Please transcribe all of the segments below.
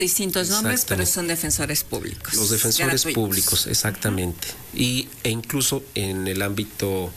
distintos nombres, pero son defensores públicos. Los defensores gratuitos. Públicos, exactamente. E incluso en el ámbito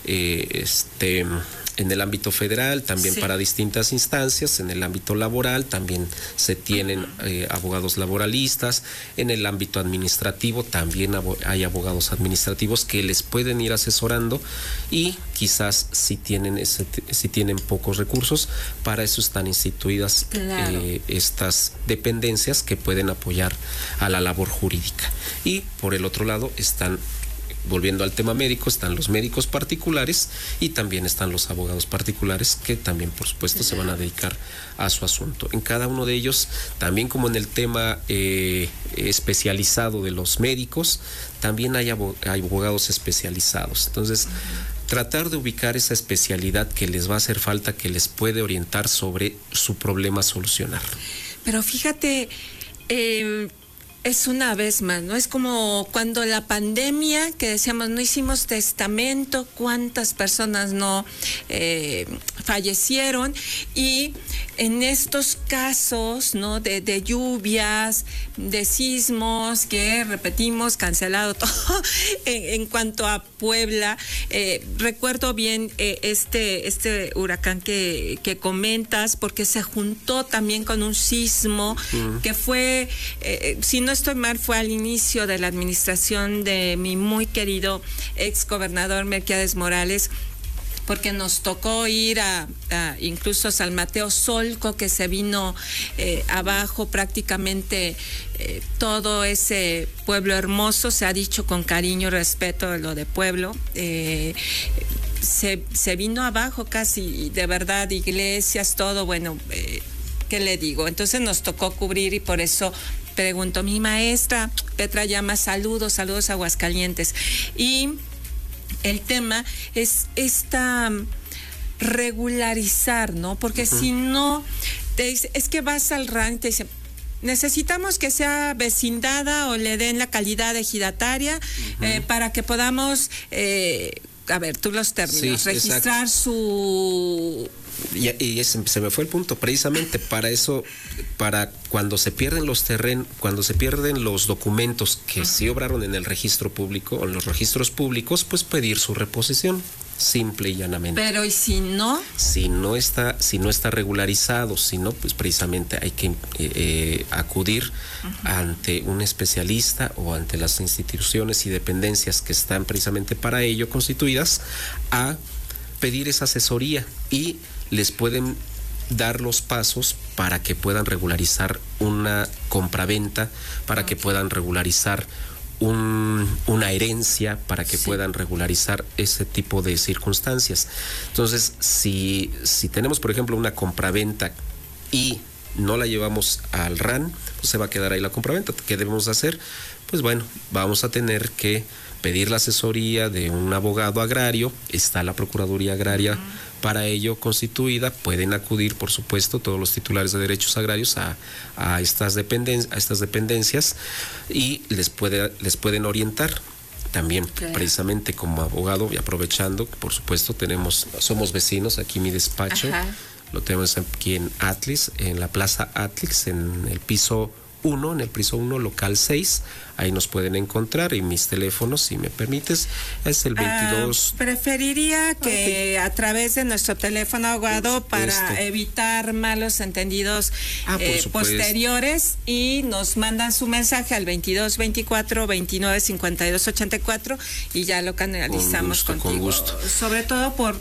en el ámbito federal, también para distintas instancias, en el ámbito laboral también se tienen abogados laboralistas, en el ámbito administrativo también hay abogados administrativos que les pueden ir asesorando y quizás si tienen pocos recursos, para eso están instituidas estas dependencias que pueden apoyar a la labor jurídica. Y por el otro lado están, volviendo al tema médico, están los médicos particulares y también están los abogados particulares que también, por supuesto, se van a dedicar a su asunto. En cada uno de ellos, también como en el tema especializado de los médicos, también hay abogados especializados. Entonces, tratar de ubicar esa especialidad que les va a hacer falta, que les puede orientar sobre su problema a solucionar. Pero fíjate, es una vez más, ¿no? Es como cuando la pandemia, que decíamos, no hicimos testamento, cuántas personas no fallecieron, y en estos casos, ¿no? De lluvias, de sismos, que repetimos, cancelado todo. En cuanto a Puebla, recuerdo bien este huracán que comentas, porque se juntó también con un sismo que fue, si no estoy mal, fue al inicio de la administración de mi muy querido ex gobernador Melquiades Morales, porque nos tocó ir a incluso a San Mateo Solco, que se vino abajo prácticamente todo ese pueblo hermoso, se ha dicho con cariño y respeto de lo de pueblo, se vino abajo casi, de verdad, iglesias, todo, bueno, ¿qué le digo? Entonces nos tocó cubrir y por eso pregunto, mi maestra Petra Llama, saludos a Aguascalientes. Y el tema es regularizar, ¿no? Porque si no, es que vas al RAN y te dicen, necesitamos que sea vecindada o le den la calidad de ejidataria para que podamos, a ver, tú los términos, registrar exacto. su... Y se me fue el punto, precisamente para eso, para cuando se pierden los cuando se pierden los documentos que sí obraron en el registro público o en los registros públicos, pues pedir su reposición, simple y llanamente. Pero ¿y si no? Si no está regularizado, si no, pues precisamente hay que acudir ante un especialista o ante las instituciones y dependencias que están precisamente para ello constituidas a pedir esa asesoría y les pueden dar los pasos para que puedan regularizar una compraventa, para que puedan regularizar una herencia, para que puedan regularizar ese tipo de circunstancias. Entonces, si tenemos, por ejemplo, una compraventa y no la llevamos al RAN, pues se va a quedar ahí la compraventa. ¿Qué debemos hacer? Pues bueno, vamos a tener que pedir la asesoría de un abogado agrario. Está la Procuraduría Agraria para ello constituida. Pueden acudir, por supuesto, todos los titulares de derechos agrarios a estas dependencias y les pueden orientar. También, precisamente como abogado, y aprovechando, por supuesto, somos vecinos, aquí mi despacho, lo tenemos aquí en Atlis, en la Plaza Atlis, en el piso 1, local 6, ahí nos pueden encontrar, y mis teléfonos, si me permites, es el 22. Preferiría que a través de nuestro teléfono, abogado, para evitar malos entendidos posteriores, y nos mandan su mensaje al 22 24 29 52 84 y ya lo canalizamos contigo. Con gusto. Sobre todo por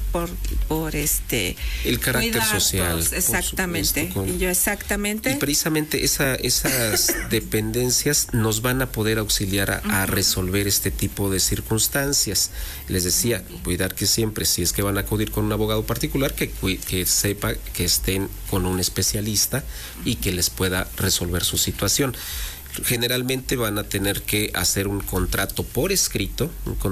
el carácter social. Exactamente. Y precisamente esas dependencias nos van a poder auxiliar a resolver este tipo de circunstancias. Les decía, cuidar que siempre, si es que van a acudir con un abogado particular, que sepa que estén con un especialista y que les pueda resolver su situación. Generalmente van a tener que hacer un contrato por escrito,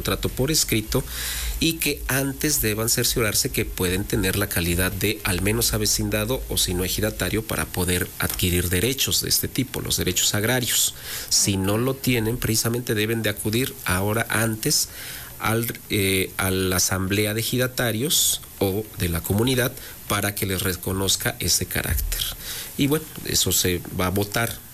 y que antes deban cerciorarse que pueden tener la calidad de al menos avecindado o si no ejidatario para poder adquirir derechos de este tipo, los derechos agrarios. Si no lo tienen, precisamente deben de acudir antes a la asamblea de ejidatarios o de la comunidad para que les reconozca ese carácter. Y bueno, eso se va a votar